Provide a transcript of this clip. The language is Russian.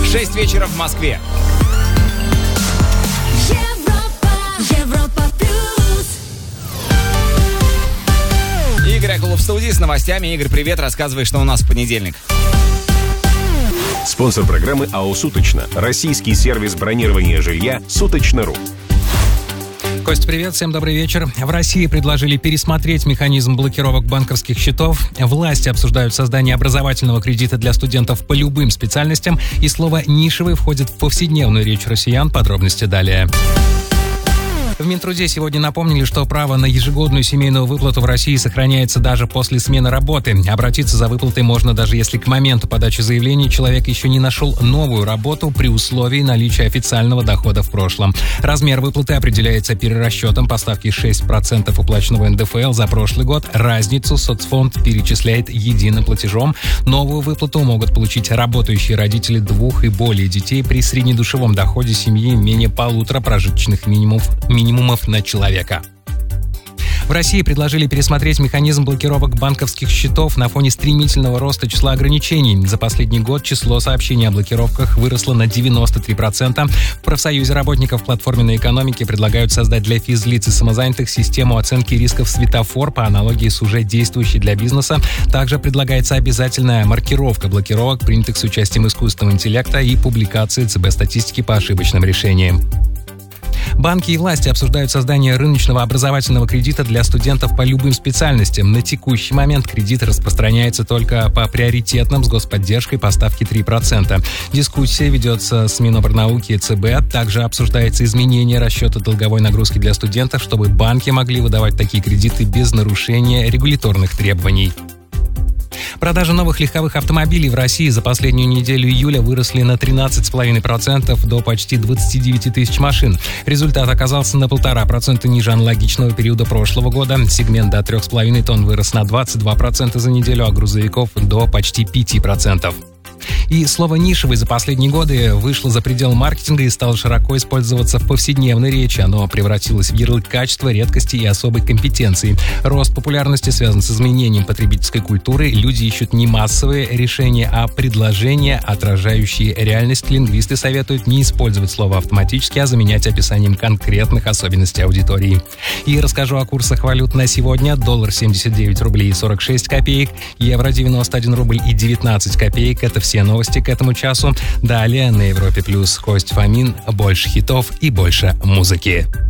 6 вечера в Москве. Европа плюс. Игорь Акулов в студии с новостями. Игорь, привет, рассказывай, что у нас в понедельник. Спонсор программы АО «Суточно». Российский сервис бронирования жилья «Суточно.ру». Костя, привет, всем добрый вечер. В России предложили пересмотреть механизм блокировок банковских счетов. Власти обсуждают создание образовательного кредита для студентов по любым специальностям. И слово «нишевый» входит в повседневную речь россиян. Подробности далее. В Минтруде сегодня напомнили, что право на ежегодную семейную выплату в России сохраняется даже после смены работы. Обратиться за выплатой можно даже если к моменту подачи заявления человек еще не нашел новую работу при условии наличия официального дохода в прошлом. Размер выплаты определяется перерасчетом по ставке 6% уплаченного НДФЛ за прошлый год. Разницу соцфонд перечисляет единым платежом. Новую выплату могут получить работающие родители 2 и более детей при среднедушевом доходе семьи менее 1,5 прожиточных минимумов на человека. В России предложили пересмотреть механизм блокировок банковских счетов на фоне стремительного роста числа ограничений. За последний год число сообщений о блокировках выросло на 93%. В профсоюзе работников платформенной экономики предлагают создать для физлиц и самозанятых систему оценки рисков светофор по аналогии с уже действующей для бизнеса. Также предлагается обязательная маркировка блокировок, принятых с участием искусственного интеллекта, и публикации ЦБ статистики по ошибочным решениям. Банки и власти обсуждают создание рыночного образовательного кредита для студентов по любым специальностям. На текущий момент кредит распространяется только по приоритетным с господдержкой по ставке 3%. Дискуссия ведется с Минобрнауки и ЦБ. Также обсуждается изменение расчета долговой нагрузки для студентов, чтобы банки могли выдавать такие кредиты без нарушения регуляторных требований. Продажи новых легковых автомобилей в России за последнюю неделю июля выросли на 13,5% до почти 29 тысяч машин. Результат оказался на 1,5% ниже аналогичного периода прошлого года. Сегмент до 3,5 тонн вырос на 22% за неделю, а грузовиков до почти 5%. И слово «нишевый» за последние годы вышло за пределы маркетинга и стало широко использоваться в повседневной речи. Оно превратилось в ярлык качества, редкости и особой компетенции. Рост популярности связан с изменением потребительской культуры. Люди ищут не массовые решения, а предложения, отражающие реальность. Лингвисты советуют не использовать слово автоматически, а заменять описанием конкретных особенностей аудитории. И расскажу о курсах валют на сегодня. Доллар 79 рублей и 46 копеек, евро 91 рубль и 19 копеек. Это все новости к этому часу. Далее на Европе Плюс Кость Фомин. Больше хитов и больше музыки.